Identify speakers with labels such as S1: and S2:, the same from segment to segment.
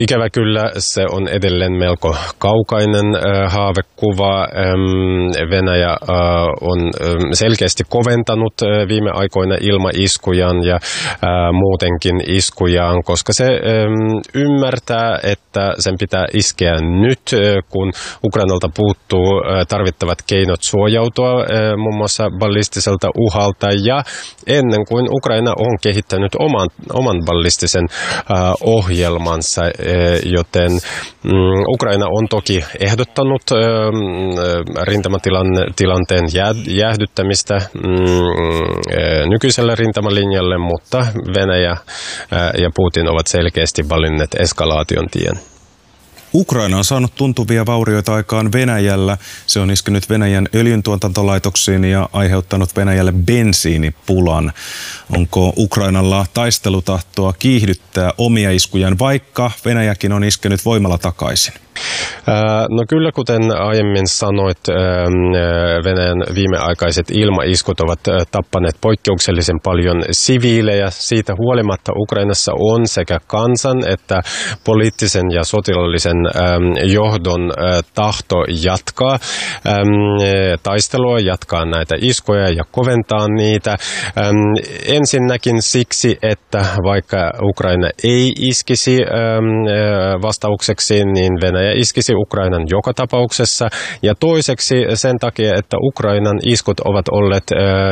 S1: Ikävä kyllä se on edelleen melko kaukainen haavekuva. Venäjä on selkeästi koventanut viime aikoina ilmaiskujaan ja muutenkin iskujaan, koska se ymmärtää, että sen pitää iskeä nyt, kun Ukrainalta puuttuu tarvittavat keinot suojautua muun muassa ballistiselta uhalta ja ennen kuin Ukraina on kehittänyt oman ballistisen ohjelmansa, joten Ukraina on toki ehdottanut rintamatilanteen jäähdyttämistä nykyiselle rintamalinjalle, mutta Venäjä ja Putin ovat selkeästi valinneet eskalaation tien.
S2: Ukraina on saanut tuntuvia vaurioita aikaan Venäjällä. Se on iskenyt Venäjän öljyntuotantolaitoksiin ja aiheuttanut Venäjälle bensiinipulan. Onko Ukrainalla taistelutahtoa kiihdyttää omia iskujaan, vaikka Venäjäkin on iskenyt voimalla takaisin?
S1: No kyllä, kuten aiemmin sanoit, Venäjän viimeaikaiset ilmaiskut ovat tappaneet poikkeuksellisen paljon siviilejä. Siitä huolimatta Ukrainassa on sekä kansan että poliittisen ja sotilaallisen johdon tahto jatkaa taistelua, jatkaa näitä iskuja ja koventaa niitä. Ensinnäkin siksi, että vaikka Ukraina ei iskisi vastaukseksi, niin Venäjä iskisi Ukrainan joka tapauksessa. Ja toiseksi sen takia, että Ukrainan iskut ovat olleet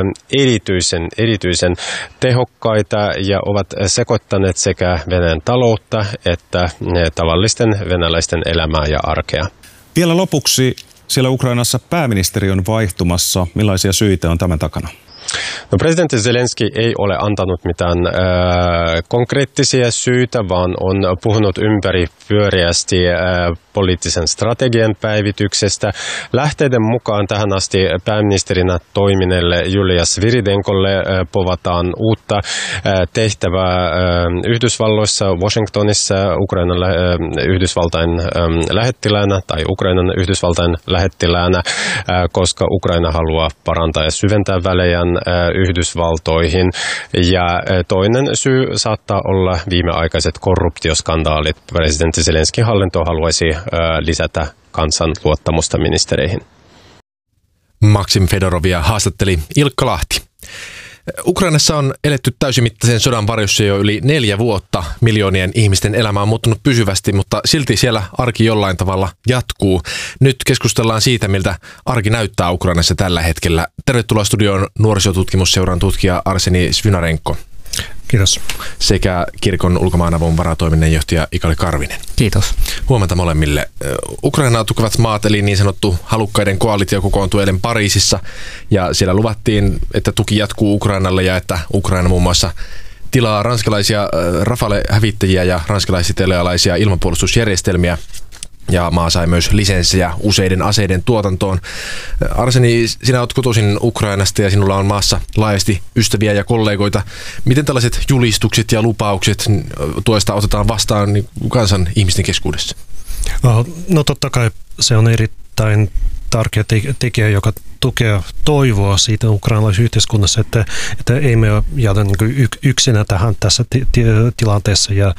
S1: erityisen tehokkaita ja ovat sekoittaneet sekä Venäjän taloutta että tavallisten venäläisten elämää ja arkea.
S2: Vielä lopuksi, siellä Ukrainassa pääministeri on vaihtumassa. Millaisia syitä on tämän takana?
S1: No, presidentti Zelenski ei ole antanut mitään konkreettisia syitä, vaan on puhunut ympäripyöreästi poliittisen strategian päivityksestä. Lähteiden mukaan tähän asti pääministerinä toimineelle Julia Sviridenkolle povataan uutta tehtävää Yhdysvalloissa, Washingtonissa, Ukrainan Yhdysvaltain lähettiläänä tai Ukrainan Yhdysvaltain lähettiläänä, koska Ukraina haluaa parantaa ja syventää välejään Yhdysvaltoihin. Ja toinen syy saattaa olla viimeaikaiset korruptioskandaalit. Presidentti Zelenskin hallinto haluaisi lisätä kansan luottamusta ministereihin.
S3: Maksim Fedorovia haastatteli Ilkka Lahti. Ukrainassa on eletty täysimittaisen sodan varjossa jo yli 4 vuotta. Miljoonien ihmisten elämä on muuttunut pysyvästi, mutta silti siellä arki jollain tavalla jatkuu. Nyt keskustellaan siitä, miltä arki näyttää Ukrainassa tällä hetkellä. Tervetuloa studioon nuorisotutkimusseuran tutkija Arseni Svynarenko.
S4: Kiitos.
S3: Sekä kirkon ulkomaanavun varatoiminnanjohtaja Ikali Karvinen.
S4: Kiitos.
S3: Huomenta molemmille. Ukrainaa tukevat maat, eli niin sanottu halukkaiden koalitio kokoontui eilen Pariisissa, ja siellä luvattiin, että tuki jatkuu Ukrainalle ja että Ukraina muun muassa tilaa ranskalaisia Rafale-hävittäjiä ja ranskalaisitalialaisia ilmapuolustusjärjestelmiä. Ja maa sai myös lisenssejä useiden aseiden tuotantoon. Arseni, sinä olet kotoisin Ukrainasta ja sinulla on maassa laajasti ystäviä ja kollegoita. Miten tällaiset julistukset ja lupaukset tuesta otetaan vastaan kansan ihmisten keskuudessa?
S4: No totta kai se on erittäin tärkeä tekijä, joka tukee toivoa siitä ukrainalaisessa yhteiskunnassa, että ei me jäädä niin yksinä tähän tässä tilanteessa. Ja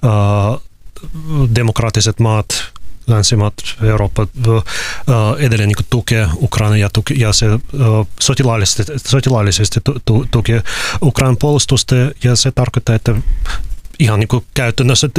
S4: demokraattiset maat, länsimaat, Eurooppa edelleen niin tukee Ukraina ja se sotilaallisesti tukee Ukrainan puolustusta, ja se tarkoittaa, että ihan niin kuin käytännössä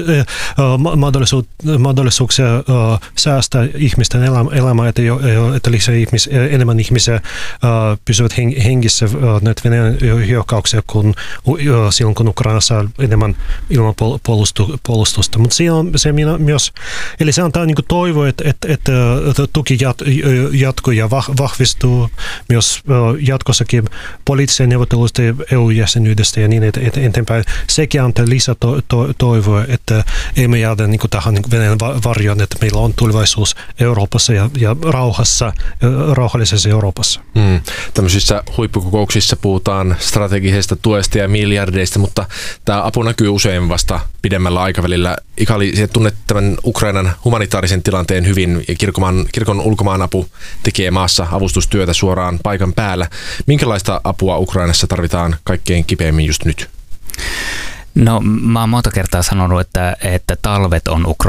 S4: mahdollisuuksia säästää ihmisten elämää, että lisää enemmän ihmisiä pysyvät hengissä näitä Venäjän hyökkäyksiä kuin silloin, kun Ukraina saa enemmän ilmapuolustusta. Mutta siinä on se myös, eli se antaa niin kuin toivo, että tuki jatkuu ja vahvistuu myös jatkossakin poliittisen neuvotteluista ja EU-jäsenyydestä ja niin eteenpäin. Sekin antaa lisää toivoa, että emme jäädä niin kuin tähän niin kuin Venäjän varjoon, että meillä on tulevaisuus Euroopassa ja rauhallisessa Euroopassa.
S3: Tämmöisissä huippukokouksissa puhutaan strategisesta tuesta ja miljardeista, mutta tämä apu näkyy usein vasta pidemmällä aikavälillä. Ikali, sinä tunnet tämän Ukrainan humanitaarisen tilanteen hyvin, ja kirkon ulkomaanapu tekee maassa avustustyötä suoraan paikan päällä. Minkälaista apua Ukrainassa tarvitaan kaikkein kipeimmin just nyt?
S5: No mä oon monta kertaa sanonut, että talvet on